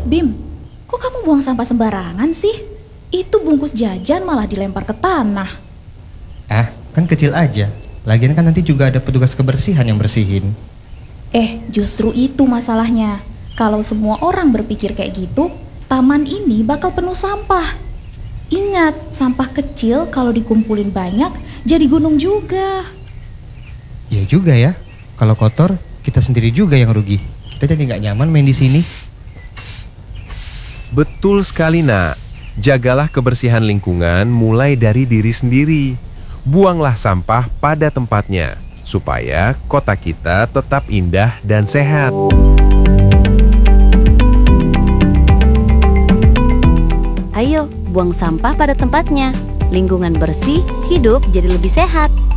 Bim, kok kamu buang sampah sembarangan sih? Itu bungkus jajan malah dilempar ke tanah. Ah, kan kecil aja. Lagian kan nanti juga ada petugas kebersihan yang bersihin. Justru itu masalahnya. Kalau semua orang berpikir kayak gitu, taman ini bakal penuh sampah. Ingat, sampah kecil kalau dikumpulin banyak jadi gunung juga. Ya juga ya. Kalau kotor, kita sendiri juga yang rugi. Kita jadi nggak nyaman main di sini. Betul sekali, Nak. Jagalah kebersihan lingkungan mulai dari diri sendiri. Buanglah sampah pada tempatnya, supaya kota kita tetap indah dan sehat. Ayo, buang sampah pada tempatnya. Lingkungan bersih, hidup jadi lebih sehat.